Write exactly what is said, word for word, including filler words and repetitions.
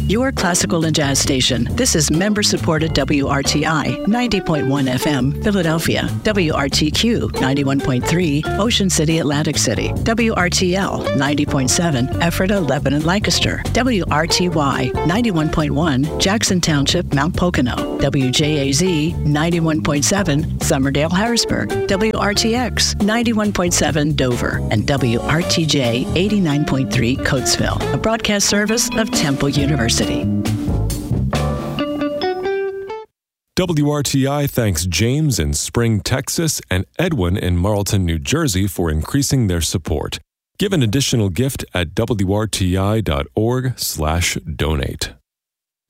your classical and jazz station. This is member-supported W R T I ninety point one F M, Philadelphia. W R T Q ninety-one point three, Ocean City, Atlantic City. W R T L ninety point seven, Ephrata, Lebanon, Lancaster. W R T Y ninety-one point one, Jackson Township, Mount Pocono. W J A Z ninety-one point seven, Summerdale, Harrisburg. W R T X ninety-one point seven, Dover. And W R T J eighty-nine point three, Coatesville. A broadcast service of Temple University. W R T I thanks James in Spring, Texas, and Edwin in Marlton, New Jersey for increasing their support. Give an additional gift at W R T I dot org slash donate.